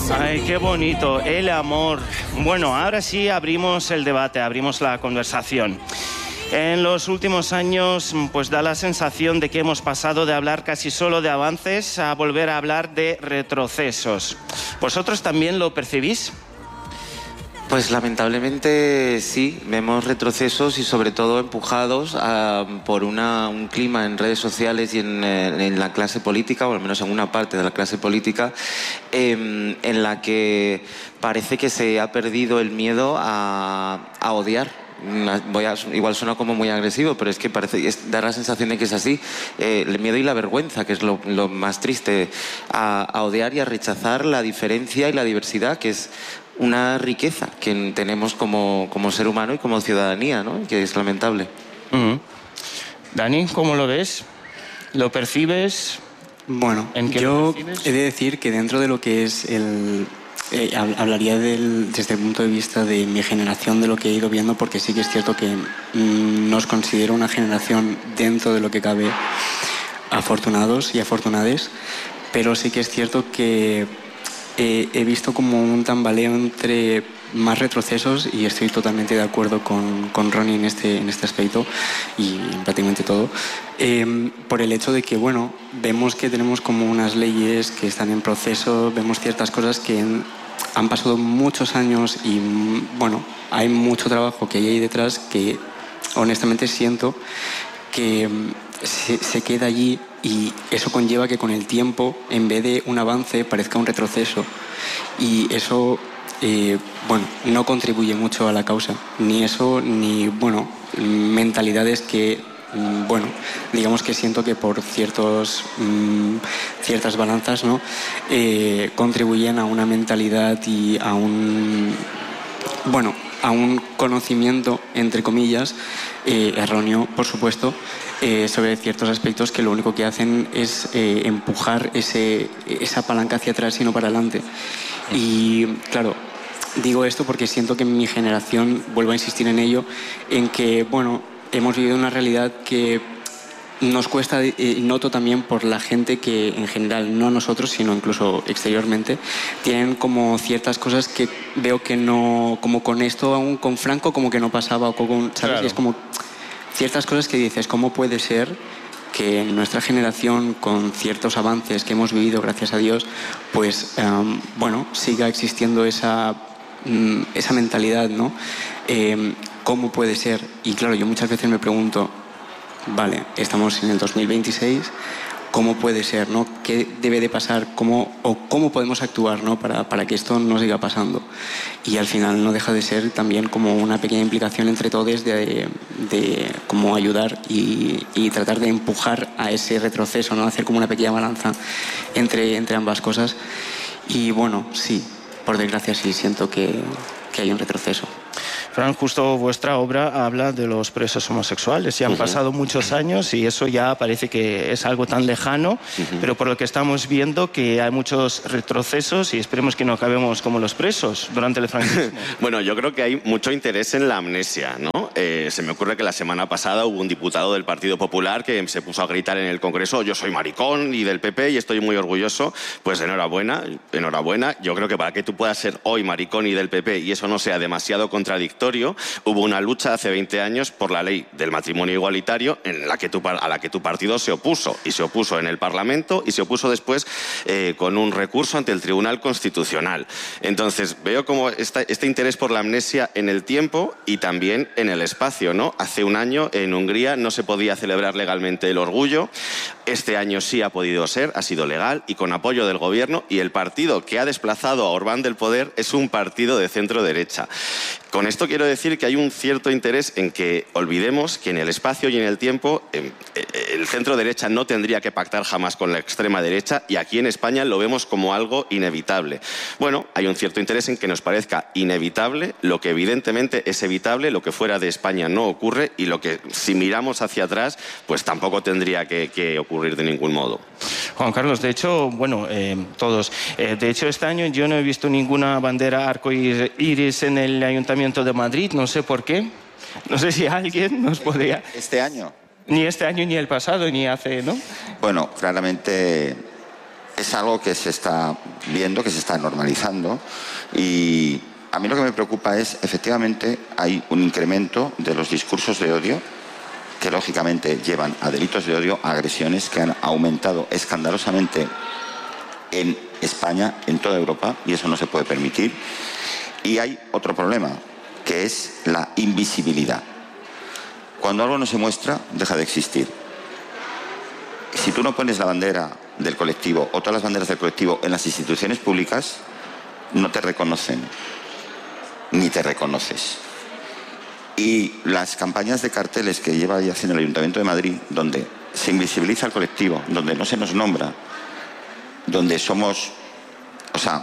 Ay, qué bonito, el amor. Bueno, ahora sí abrimos el debate, abrimos la conversación. En los últimos años, pues da la sensación de que hemos pasado de hablar casi solo de avances a volver a hablar de retrocesos. ¿Vosotros también lo percibís? Pues lamentablemente sí, vemos retrocesos y sobre todo empujados por un clima en redes sociales y en la clase política, o al menos en una parte de la clase política, en la que parece que se ha perdido el miedo a odiar. Igual suena como muy agresivo, pero es que da la sensación de que es así. El miedo y la vergüenza, que es lo más triste, a odiar y a rechazar la diferencia y la diversidad, que es una riqueza que tenemos como ser humano y como ciudadanía, ¿no? Que es lamentable. Dani, ¿cómo lo ves? ¿Lo percibes? Bueno, yo he de decir que dentro de lo que es hablaría desde el punto de vista de mi generación, de lo que he ido viendo, porque sí que es cierto que nos considero una generación, dentro de lo que cabe, afortunados y afortunades, pero sí que es cierto que he visto como un tambaleo entre más retrocesos, y estoy totalmente de acuerdo con Ronnie en este aspecto y en prácticamente todo, por el hecho de que, bueno, vemos que tenemos como unas leyes que están en proceso, vemos ciertas cosas que han pasado muchos años y, bueno, hay mucho trabajo que hay ahí detrás que honestamente siento que se queda allí, y eso conlleva que con el tiempo, en vez de un avance, parezca un retroceso, y eso no contribuye mucho a la causa, ni eso, ni mentalidades que digamos que siento que por ciertas balanzas, ¿no? Contribuyen a una mentalidad y a un conocimiento, entre comillas, erróneo, por supuesto, sobre ciertos aspectos que lo único que hacen es empujar esa palanca hacia atrás y no para adelante. Y claro, digo esto porque siento que en mi generación, vuelvo a insistir en ello, en que, hemos vivido una realidad que nos cuesta, noto también por la gente que en general, no nosotros, sino incluso exteriormente, tienen como ciertas cosas que veo que no, como con esto aún con Franco como que no pasaba, o con, ¿sabes? Claro. Y es como ciertas cosas que dices, ¿cómo puede ser que en nuestra generación, con ciertos avances que hemos vivido, gracias a Dios, pues siga existiendo esa mentalidad, ¿no? ¿Cómo puede ser? Y claro, yo muchas veces me pregunto, vale, estamos en el 2026, ¿cómo puede ser, no? ¿Qué debe de pasar? ¿Cómo podemos actuar, no? para que esto no siga pasando? Y al final no deja de ser también como una pequeña implicación entre todos de cómo ayudar y tratar de empujar a ese retroceso, ¿no? Hacer como una pequeña balanza entre ambas cosas. Y sí, por desgracia sí siento que hay un retroceso. Fran, justo vuestra obra habla de los presos homosexuales. Ya han pasado muchos años y eso ya parece que es algo tan lejano, pero por lo que estamos viendo que hay muchos retrocesos y esperemos que no acabemos como los presos durante el franquismo. Bueno, yo creo que hay mucho interés en la amnesia, ¿no? Se me ocurre que la semana pasada hubo un diputado del Partido Popular que se puso a gritar en el Congreso: yo soy maricón y del PP y estoy muy orgulloso. Pues enhorabuena. Yo creo que para que tú puedas ser hoy maricón y del PP y eso no sea demasiado contradictorio, hubo una lucha hace 20 años por la ley del matrimonio igualitario a la que tu partido se opuso, y se opuso en el Parlamento y se opuso después con un recurso ante el Tribunal Constitucional. Entonces veo como este interés por la amnesia en el tiempo y también en el espacio, ¿no? Hace un año en Hungría no se podía celebrar legalmente el orgullo. Este año sí ha podido ser, ha sido legal y con apoyo del gobierno, y el partido que ha desplazado a Orbán del poder es un partido de centro derecha. Con esto quiero decir que hay un cierto interés en que olvidemos que en el espacio y en el tiempo el centro derecha no tendría que pactar jamás con la extrema derecha, y aquí en España lo vemos como algo inevitable. Bueno, hay un cierto interés en que nos parezca inevitable lo que evidentemente es evitable, lo que fuera de España no ocurre, y lo que, si miramos hacia atrás, pues tampoco tendría que ocurrir de ningún modo. Juan Carlos, de hecho, todos. De hecho, este año yo no he visto ninguna bandera arcoíris en el Ayuntamiento de Madrid, no sé por qué. No sé si alguien nos podría... ¿Este año? Ni este año, ni el pasado, ni hace, ¿no? Bueno, claramente es algo que se está viendo, que se está normalizando, y a mí lo que me preocupa es, efectivamente, hay un incremento de los discursos de odio que lógicamente llevan a delitos de odio, a agresiones que han aumentado escandalosamente en España, en toda Europa, y eso no se puede permitir. Y hay otro problema, que es la invisibilidad. Cuando algo no se muestra, deja de existir. Si tú no pones la bandera del colectivo o todas las banderas del colectivo en las instituciones públicas, no te reconocen, ni te reconoces. Y las campañas de carteles que lleva ya haciendo el Ayuntamiento de Madrid, donde se invisibiliza el colectivo, donde no se nos nombra, donde somos, o sea,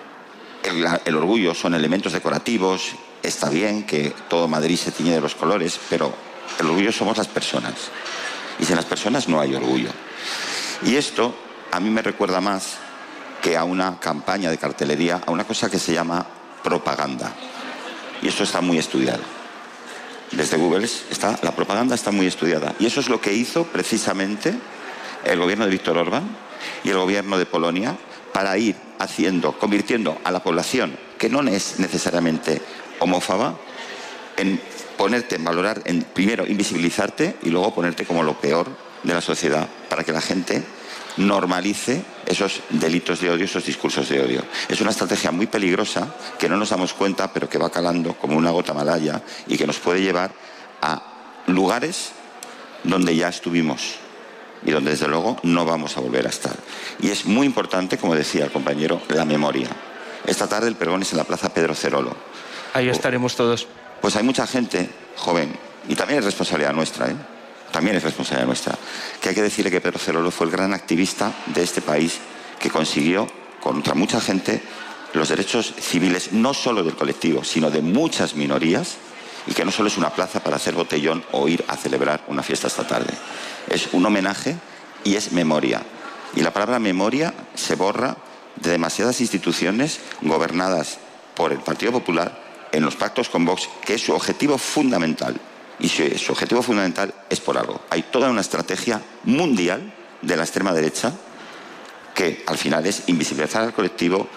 el orgullo son elementos decorativos, está bien que todo Madrid se tiñe de los colores, pero el orgullo somos las personas. Y sin las personas no hay orgullo. Y esto a mí me recuerda más que a una campaña de cartelería, a una cosa que se llama propaganda. Y eso está muy estudiado. Desde Google la propaganda está muy estudiada. Y eso es lo que hizo precisamente el gobierno de Víctor Orbán y el gobierno de Polonia para ir convirtiendo a la población, que no es necesariamente homófoba, en ponerte, en valorar, en primero invisibilizarte y luego ponerte como lo peor de la sociedad, para que la gente normalice esos delitos de odio, esos discursos de odio. Es una estrategia muy peligrosa que no nos damos cuenta, pero que va calando como una gota malaya y que nos puede llevar a lugares donde ya estuvimos y donde desde luego no vamos a volver a estar. Y es muy importante, como decía el compañero, la memoria. Esta tarde el pregón es en la Plaza Pedro Cerolo. Ahí estaremos todos. Pues hay mucha gente joven, y también es responsabilidad nuestra, también es responsabilidad nuestra, que hay que decirle que Pedro Cerolo fue el gran activista de este país que consiguió, contra mucha gente, los derechos civiles, no solo del colectivo, sino de muchas minorías, y que no solo es una plaza para hacer botellón o ir a celebrar una fiesta esta tarde. Es un homenaje y es memoria. Y la palabra memoria se borra de demasiadas instituciones gobernadas por el Partido Popular en los pactos con Vox, que es su objetivo fundamental. Y su objetivo fundamental es por algo. Hay toda una estrategia mundial de la extrema derecha que al final es invisibilizar al colectivo,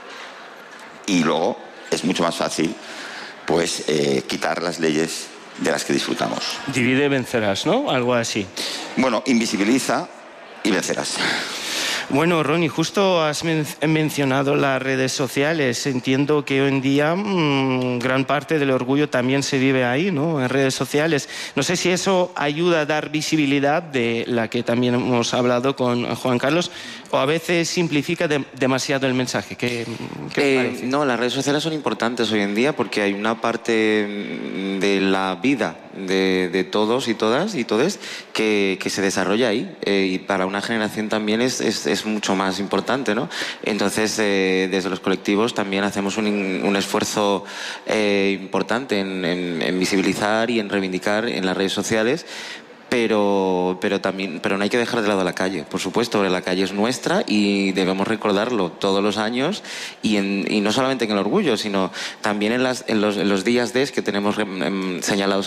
y luego es mucho más fácil pues quitar las leyes de las que disfrutamos. Divide y vencerás, ¿no? Algo así. Bueno, invisibiliza y vencerás. Bueno, Ronnie, justo has mencionado las redes sociales. Entiendo que hoy en día gran parte del orgullo también se vive ahí, ¿no? En redes sociales. No sé si eso ayuda a dar visibilidad, de la que también hemos hablado con Juan Carlos, o a veces simplifica demasiado el mensaje. ¿Qué parece? No, las redes sociales son importantes hoy en día porque hay una parte de la vida de todos y todas y todes que se desarrolla ahí, y para una generación también es mucho más importante, ¿no? Entonces, desde los colectivos también hacemos un esfuerzo importante en visibilizar y en reivindicar en las redes sociales. Pero no hay que dejar de lado la calle, por supuesto, porque la calle es nuestra y debemos recordarlo todos los años, y no solamente en el orgullo, sino también en los días que tenemos señalados